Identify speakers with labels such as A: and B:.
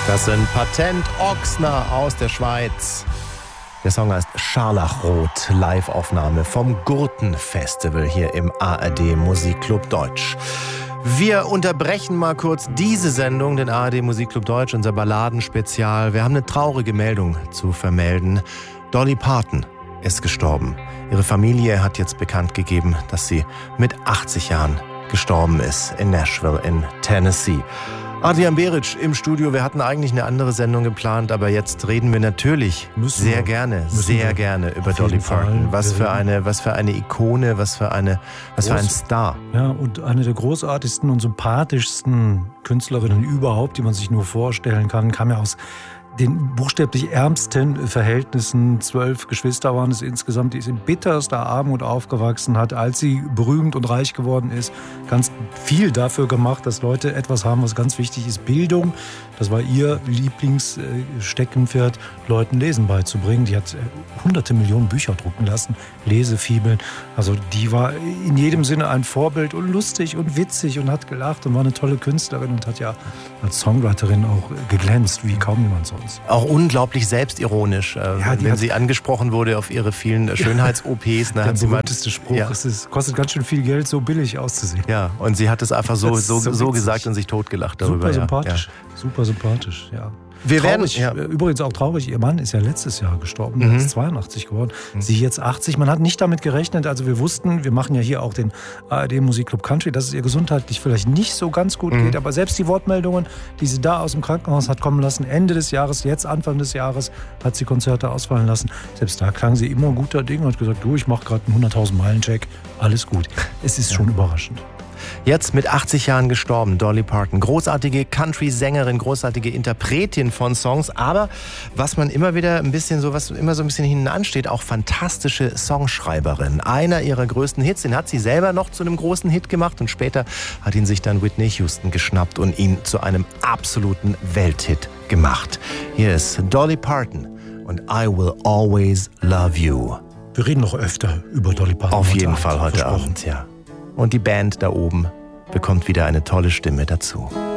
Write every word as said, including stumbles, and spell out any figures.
A: Das sind Patent Ochsner aus der Schweiz. Der Song heißt Scharlachrot, Live-Aufnahme vom Gurten-Festival hier im A R D Musikclub Deutsch. Wir unterbrechen mal kurz diese Sendung, den A R D Musikclub Deutsch, unser Balladenspezial. Wir haben eine traurige Meldung zu vermelden. Dolly Parton ist gestorben. Ihre Familie hat jetzt bekannt gegeben, dass sie mit achtzig Jahren gestorben ist in Nashville in Tennessee. Adrian Beric im Studio. Wir hatten eigentlich eine andere Sendung geplant, aber jetzt reden wir natürlich müssen sehr wir, gerne, sehr gerne über Dolly Parton. Was für eine, was für eine Ikone, was für eine, was Groß, für ein Star.
B: Ja, und eine der großartigsten und sympathischsten Künstlerinnen überhaupt, die man sich nur vorstellen kann, kam ja aus den buchstäblich ärmsten Verhältnissen. Zwölf Geschwister waren es insgesamt. Die ist in bitterster Armut aufgewachsen, hat, als sie berühmt und reich geworden ist, ganz viel dafür gemacht, dass Leute etwas haben, was ganz wichtig ist. Bildung, das war ihr Lieblingssteckenpferd, Leuten Lesen beizubringen. Die hat hunderte Millionen Bücher drucken lassen, Lesefibeln. Also die war in jedem Sinne ein Vorbild und lustig und witzig und hat gelacht und war eine tolle Künstlerin und hat ja als Songwriterin auch geglänzt, wie kaum jemand sonst.
A: Auch unglaublich selbstironisch, äh, ja, wenn sie angesprochen wurde auf ihre vielen Schönheits-O Ps.
B: Der berühmteste Spruch, ja. Es ist, kostet ganz schön viel Geld, so billig auszusehen.
A: Ja, und sie hat es einfach so, so, so, so gesagt und sich totgelacht darüber.
B: Super sympathisch, ja. super sympathisch, ja.
A: Wir
B: traurig,
A: werden, ja.
B: Übrigens auch traurig, ihr Mann ist ja letztes Jahr gestorben, er mhm. ist zweiundachtzig geworden, mhm. sie jetzt achtzig. Man hat nicht damit gerechnet, also wir wussten, wir machen ja hier auch den A R D Musikclub Country, dass es ihr gesundheitlich vielleicht nicht so ganz gut mhm. geht, aber selbst die Wortmeldungen, die sie da aus dem Krankenhaus hat kommen lassen, Ende des Jahres, jetzt Anfang des Jahres, hat sie Konzerte ausfallen lassen. Selbst da klang sie immer guter Ding und hat gesagt, du, ich mache gerade einen hunderttausend Meilen Check, alles gut. Es ist ja. schon überraschend.
A: Jetzt mit achtzig Jahren gestorben, Dolly Parton. Großartige Country-Sängerin, großartige Interpretin von Songs. Aber was man immer wieder ein bisschen so, was immer so ein bisschen hinten ansteht, auch fantastische Songschreiberin. Einer ihrer größten Hits, den hat sie selber noch zu einem großen Hit gemacht und später hat ihn sich dann Whitney Houston geschnappt und ihn zu einem absoluten Welthit gemacht. Hier ist Dolly Parton und I Will Always Love You.
B: Wir reden noch öfter über Dolly Parton.
A: Auf jeden Fall heute Abend, ja. Und die Band da oben bekommt wieder eine tolle Stimme dazu.